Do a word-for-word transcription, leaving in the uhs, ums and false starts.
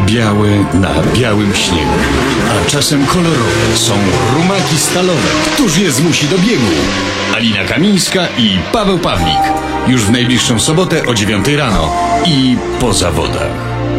białe na białym śniegu, a czasem kolorowe są rumaki stalowe. Któż je zmusi do biegu? Alina Kamińska i Paweł Pawlik. Już w najbliższą sobotę o dziewiątej rano i po zawodach.